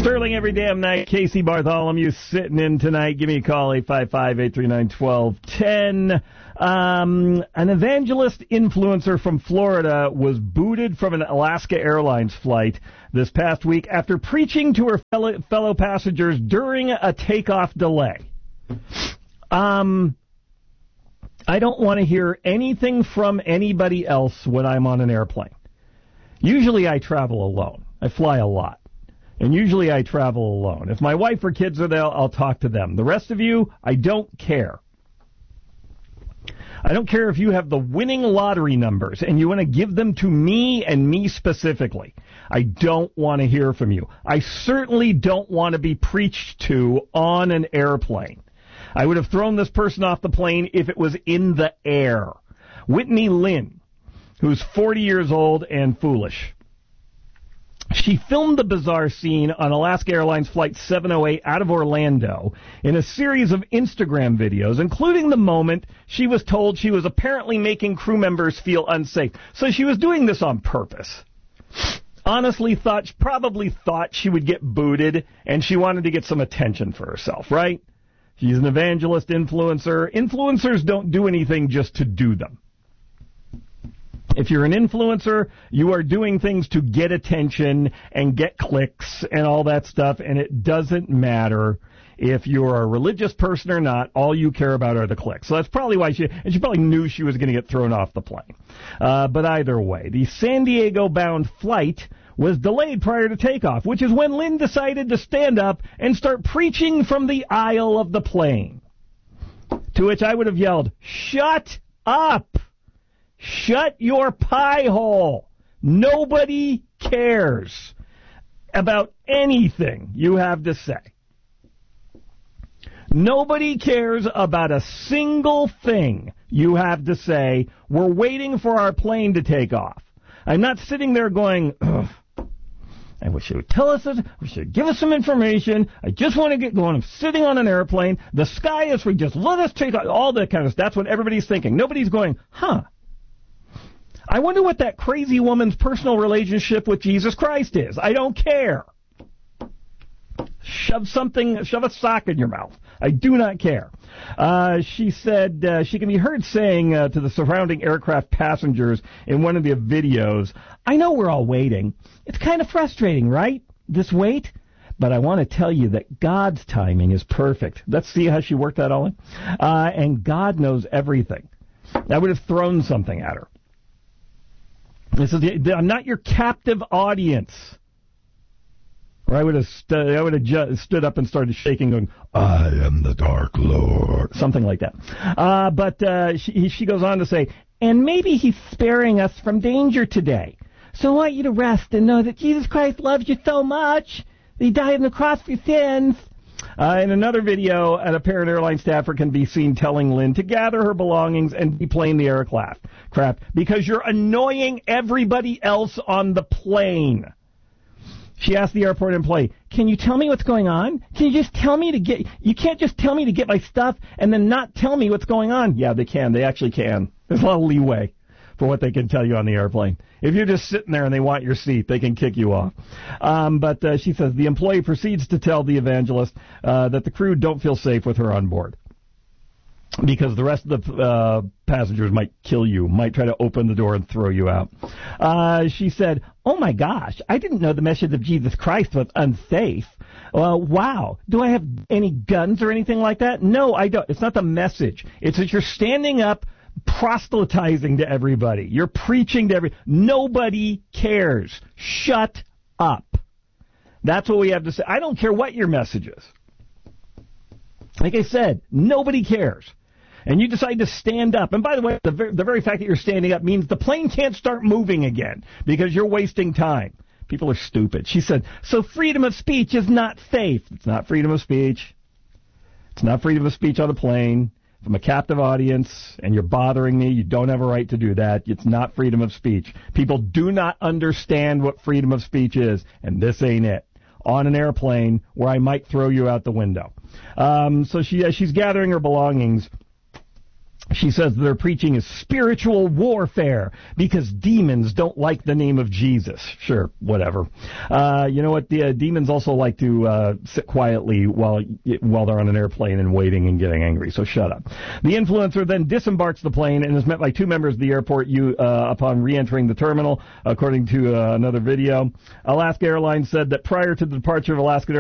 Sterling every damn night. Casey Bartholomew sitting in tonight. Give me a call, 855-839-1210. An evangelist influencer from Florida was booted from an Alaska Airlines flight this past week after preaching to her fellow passengers during a takeoff delay. I don't want to hear anything from anybody else when I'm on an airplane. Usually I travel alone. I fly a lot. And usually I travel alone. If my wife or kids are there, I'll talk to them. The rest of you, I don't care. I don't care if you have the winning lottery numbers and you want to give them to me and me specifically. I don't want to hear from you. I certainly don't want to be preached to on an airplane. I would have thrown this person off the plane if it was in the air. Whitney Lynn, who's 40 years old and foolish. She filmed the bizarre scene on Alaska Airlines Flight 708 out of Orlando in a series of Instagram videos, including the moment she was told she was apparently making crew members feel unsafe. So she was doing this on purpose. Probably thought she would get booted, and she wanted to get some attention for herself, right? She's an evangelist influencer. Influencers don't do anything just to do them. If you're an influencer, you are doing things to get attention and get clicks and all that stuff, and it doesn't matter if you're a religious person or not. All you care about are the clicks. So that's probably why she probably knew she was going to get thrown off the plane. But either way, the San Diego-bound flight was delayed prior to takeoff, which is when Lynn decided to stand up and start preaching from the aisle of the plane. To which I would have yelled, "Shut up! Shut your pie hole. Nobody cares about anything you have to say. Nobody cares about a single thing you have to say. We're waiting for our plane to take off." I'm not sitting there going, "Ugh, I wish you would tell us this. I wish you would give us some information. I just want to get going. I'm sitting on an airplane. The sky is free. Just let us take off." All that kind of stuff. That's what everybody's thinking. Nobody's going, I wonder what that crazy woman's personal relationship with Jesus Christ is. I don't care. Shove a sock in your mouth. I do not care. She said she can be heard saying to the surrounding aircraft passengers in one of the videos, "I know we're all waiting. It's kind of frustrating, right? This wait? But I want to tell you that God's timing is perfect." Let's see how she worked that all in. And God knows everything. I would have thrown something at her. This is I'm not your captive audience. Or I would have stood up and started shaking, going, "I am the Dark Lord," something like that. But she goes on to say, "And maybe he's sparing us from danger today. So I want you to rest and know that Jesus Christ loves you so much that he died on the cross for your sins." In another video, an apparent airline staffer can be seen telling Lynn to gather her belongings and deplane the aircraft because you're annoying everybody else on the plane. She asked the airport employee, "Can you tell me what's going on? Can you just tell me you can't just tell me to get my stuff and then not tell me what's going on?" Yeah, they can. They actually can. There's a lot of leeway for what they can tell you on the airplane. If you're just sitting there and they want your seat, they can kick you off. But she says the employee proceeds to tell the evangelist that the crew don't feel safe with her on board because the rest of the passengers might kill you, might try to open the door and throw you out. She said, "Oh, my gosh, I didn't know the message of Jesus Christ was unsafe. Wow. Do I have any guns or anything like that? No, I don't. It's not the message. It's that you're standing up proselytizing to everybody. You're preaching to nobody cares. Shut up." That's what we have to say. I don't care what your message is. Like I said, nobody cares. And you decide to stand up. And by the way, the very fact that you're standing up means the plane can't start moving again because you're wasting time. People are stupid. She said, "So freedom of speech is not safe." It's not freedom of speech. It's not freedom of speech on a plane. If I'm a captive audience and you're bothering me, you don't have a right to do that. It's not freedom of speech. People do not understand what freedom of speech is, and this ain't it. On an airplane where I might throw you out the window. So she's gathering her belongings. She says their preaching is spiritual warfare because demons don't like the name of Jesus. Sure, whatever. You know what? The demons also like to sit quietly while they're on an airplane and waiting and getting angry, so shut up. The influencer then disembarks the plane and is met by two members of the airport upon re-entering the terminal, according to another video. Alaska Airlines said that prior to the departure of Alaska